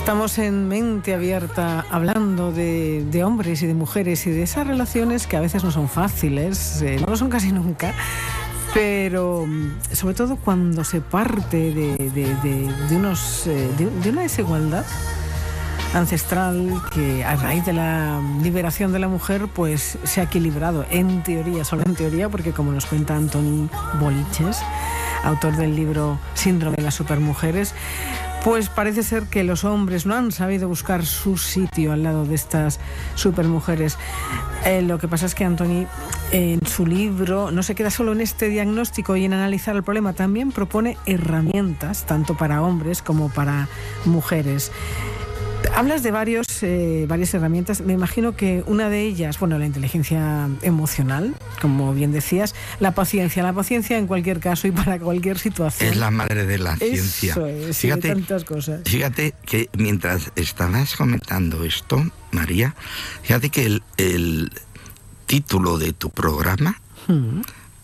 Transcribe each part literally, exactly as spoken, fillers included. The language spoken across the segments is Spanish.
Estamos en Mente Abierta hablando de, de hombres y de mujeres y de esas relaciones que a veces no son fáciles, eh, no lo son casi nunca, pero sobre todo cuando se parte de, de, de, de, unos, eh, de, de una desigualdad ancestral que a raíz de la liberación de la mujer pues se ha equilibrado, en teoría, solo en teoría, porque como nos cuenta Antoni Boliches, autor del libro Síndrome de las Supermujeres, pues parece ser que los hombres no han sabido buscar su sitio al lado de estas supermujeres. Eh, lo que pasa es que Antoni, eh, en su libro, no se queda solo en este diagnóstico y en analizar el problema, también propone herramientas, tanto para hombres como para mujeres. Hablas de varios, eh, varias herramientas. Me imagino que una de ellas, bueno, la inteligencia emocional, como bien decías, la paciencia, la paciencia en cualquier caso y para cualquier situación. Es la madre de la ciencia. Eso es, fíjate, de tantas cosas. Fíjate que mientras estabas comentando esto, María, fíjate que el, el título de tu programa, mm.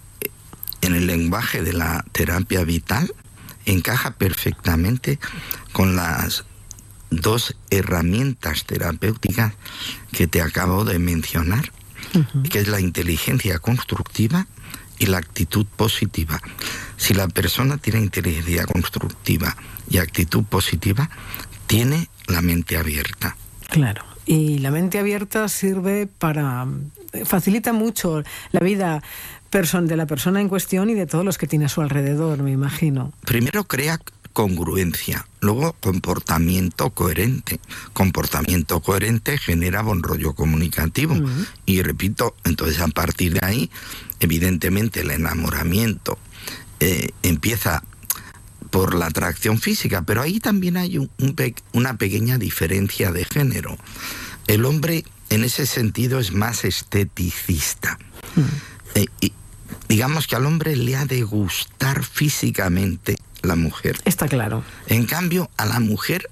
en el lenguaje de la terapia vital, encaja perfectamente con las dos herramientas terapéuticas que te acabo de mencionar, uh-huh. que es la inteligencia constructiva y la actitud positiva. Si la persona tiene inteligencia constructiva y actitud positiva, tiene la mente abierta. Claro, y la mente abierta sirve para... facilita mucho la vida person- de la persona en cuestión y de todos los que tiene a su alrededor, me imagino. Primero crea congruencia, luego comportamiento coherente. Comportamiento coherente genera buen rollo comunicativo. Uh-huh. Y repito, entonces a partir de ahí, evidentemente el enamoramiento eh, empieza por la atracción física, pero ahí también hay un, un pe- una pequeña diferencia de género. El hombre en ese sentido es más esteticista. Uh-huh. Eh, y digamos que al hombre le ha de gustar físicamente la mujer. Está claro. En cambio, a la mujer,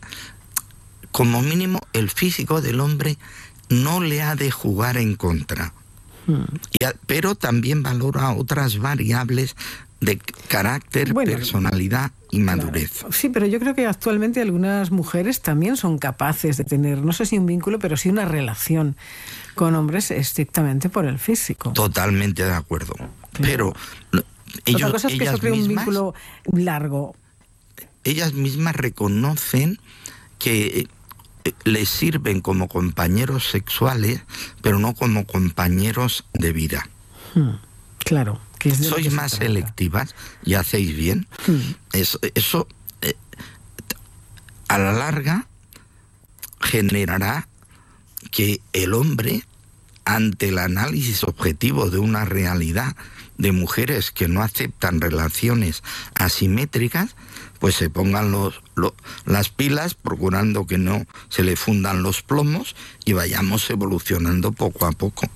como mínimo, el físico del hombre no le ha de jugar en contra. Hmm. Y a, pero también valora otras variables de carácter, bueno, personalidad y madurez. Claro. Sí, pero yo creo que actualmente algunas mujeres también son capaces de tener, no sé si un vínculo, pero sí una relación con hombres estrictamente por el físico. Totalmente de acuerdo. Claro. Pero... Ellos, Otra cosa es que eso crea un vínculo largo. Ellas mismas reconocen que les sirven como compañeros sexuales, pero no como compañeros de vida. Hmm, claro. Que es Sois más selectivas y hacéis bien. Hmm. Eso, eso eh, a la larga generará que el hombre, ante el análisis objetivo de una realidad de mujeres que no aceptan relaciones asimétricas, pues se pongan los, los, las pilas, procurando que no se le fundan los plomos y vayamos evolucionando poco a poco.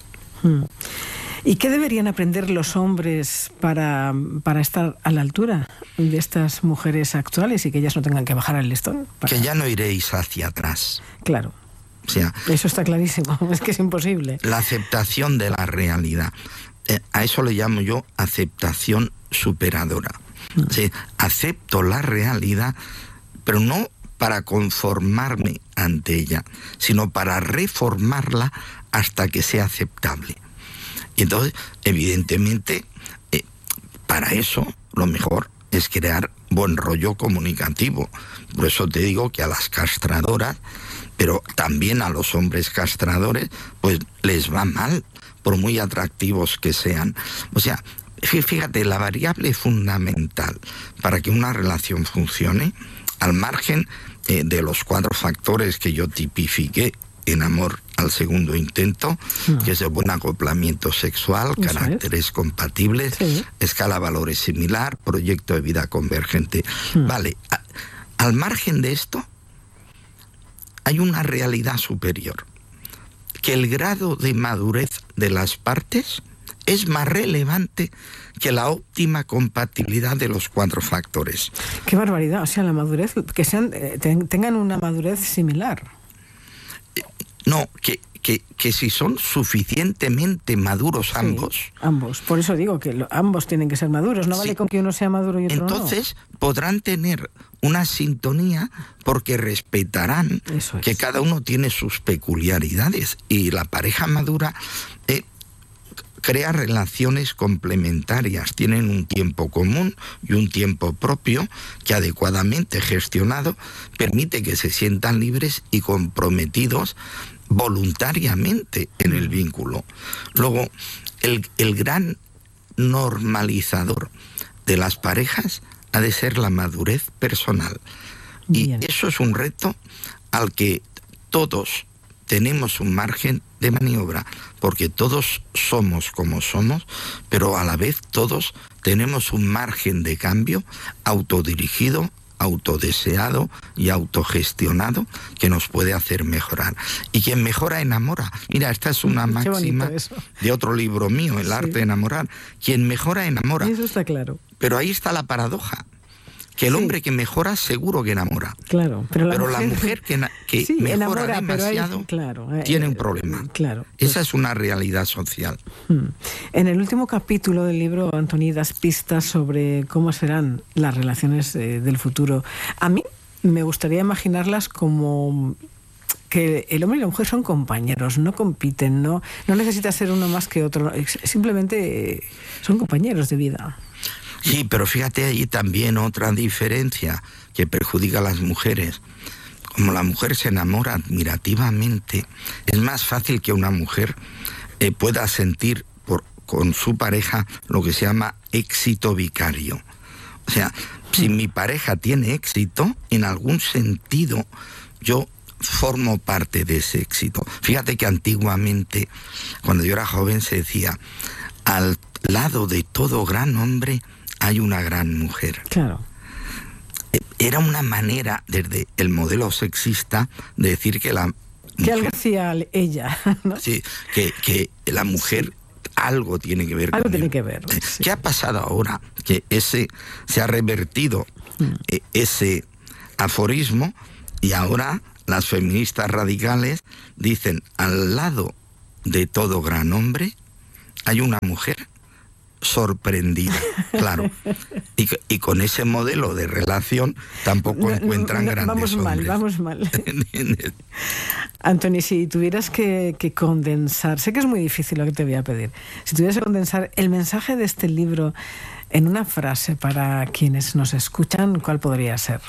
¿Y qué deberían aprender los hombres para, para estar a la altura de estas mujeres actuales y que ellas no tengan que bajar el listón? Para... Que ya no iréis hacia atrás. Claro. O sea, eso está clarísimo, es que es imposible. La aceptación de la realidad. Eh, a eso le llamo yo aceptación superadora. Mm. O sea, acepto la realidad, pero no para conformarme ante ella, sino para reformarla hasta que sea aceptable. Y entonces, evidentemente, eh, para eso lo mejor es crear buen rollo comunicativo. Por eso te digo que a las castradoras, pero también a los hombres castradores, pues les va mal, por muy atractivos que sean. O sea, fíjate, la variable fundamental para que una relación funcione, al margen eh, de los cuatro factores que yo tipifiqué en Amor al segundo intento, no. que es el buen acoplamiento sexual, Eso caracteres es. compatibles, sí. escala valores similar, proyecto de vida convergente. No. Vale, a, al margen de esto, hay una realidad superior, que el grado de madurez de las partes es más relevante que la óptima compatibilidad de los cuatro factores. ¡Qué barbaridad! O sea, la madurez, que sean, eh, tengan una madurez similar. No, que, que, que si son suficientemente maduros ambos... Sí, ambos. Por eso digo que lo, ambos tienen que ser maduros. No sí. vale con que uno sea maduro y otro Entonces, no. podrán tener una sintonía porque respetarán es. que cada uno tiene sus peculiaridades. Y la pareja madura eh, crea relaciones complementarias. Tienen un tiempo común y un tiempo propio que, adecuadamente gestionado, permite que se sientan libres y comprometidos voluntariamente en el vínculo. Luego, el, el gran normalizador de las parejas ha de ser la madurez personal. Bien. Y eso es un reto al que todos tenemos un margen de maniobra, porque todos somos como somos, pero a la vez todos tenemos un margen de cambio autodirigido, autodeseado y autogestionado que nos puede hacer mejorar. Y quien mejora, enamora. Mira, esta es una máxima de otro libro mío, El sí. arte de enamorar. Quien mejora, enamora. Eso está claro. Pero ahí está la paradoja. Que el sí. hombre que mejora seguro que enamora. Claro, pero la pero mujer, la mujer que, que sí, mejora enamora, demasiado hay, claro, eh, tiene un problema. Claro, Esa pues, es una realidad social. En el último capítulo del libro, Antoni, das pistas sobre cómo serán las relaciones eh, del futuro. A mí me gustaría imaginarlas como que el hombre y la mujer son compañeros, no compiten, no, no necesita ser uno más que otro, simplemente son compañeros de vida. Sí, pero fíjate ahí también otra diferencia que perjudica a las mujeres. Como la mujer se enamora admirativamente, es más fácil que una mujer eh, pueda sentir por, con su pareja lo que se llama éxito vicario. O sea, si mi pareja tiene éxito, en algún sentido yo formo parte de ese éxito. Fíjate que antiguamente, cuando yo era joven, se decía, al lado de todo gran hombre hay una gran mujer. Claro. Era una manera, desde el modelo sexista, de decir que la mujer... Que algo hacía ella, ¿no? Sí, que, que la mujer sí. algo tiene que ver algo con tiene él. que ver. Sí. ¿Qué ha pasado ahora? Que ese se ha revertido mm. ese aforismo y ahora las feministas radicales dicen, al lado de todo gran hombre hay una mujer sorprendida, claro. Y, y con ese modelo de relación tampoco no, encuentran no, no, grandes vamos hombres. Vamos mal, vamos mal. Antoni, si tuvieras que, que condensar, sé que es muy difícil lo que te voy a pedir, si tuvieras que condensar el mensaje de este libro en una frase para quienes nos escuchan, ¿cuál podría ser?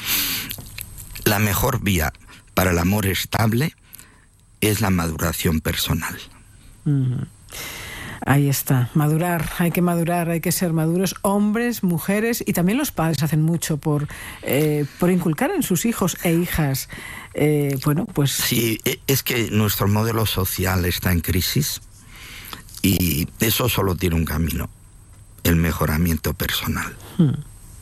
La mejor vía para el amor estable es la maduración personal. Uh-huh. Ahí está, madurar, hay que madurar, hay que ser maduros, hombres, mujeres, y también los padres hacen mucho por, eh, por inculcar en sus hijos e hijas, eh, bueno, pues... Sí, es que nuestro modelo social está en crisis y eso solo tiene un camino, el mejoramiento personal. Hmm.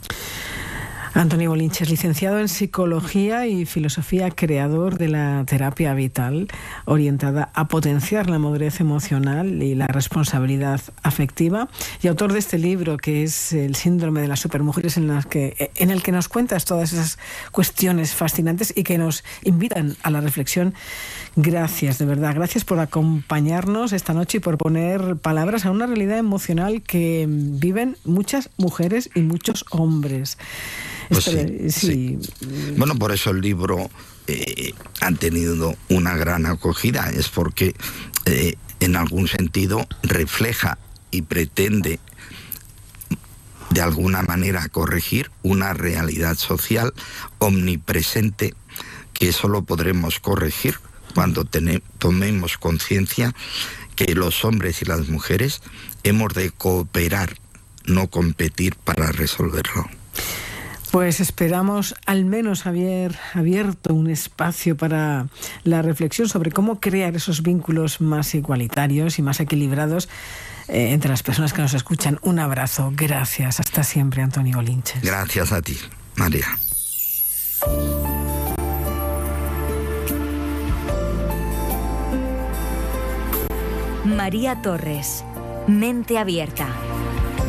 Antoni Bolinches, licenciado en Psicología y Filosofía, creador de la terapia vital, orientada a potenciar la madurez emocional y la responsabilidad afectiva, y autor de este libro que es El síndrome de las supermujeres, en, las que, en el que nos cuentas todas esas cuestiones fascinantes y que nos invitan a la reflexión. Gracias, de verdad, gracias por acompañarnos esta noche y por poner palabras a una realidad emocional que viven muchas mujeres y muchos hombres. Pues sí, sí. sí. Bueno, por eso el libro eh, ha tenido una gran acogida, es porque eh, en algún sentido refleja y pretende de alguna manera corregir una realidad social omnipresente que solo podremos corregir cuando tene, tomemos conciencia que los hombres y las mujeres hemos de cooperar, no competir para resolverlo. Pues esperamos al menos haber abierto un espacio para la reflexión sobre cómo crear esos vínculos más igualitarios y más equilibrados eh, entre las personas que nos escuchan. Un abrazo. Gracias. Hasta siempre, Antoni Bolinches. Gracias a ti, María. María Torres, Mente Abierta.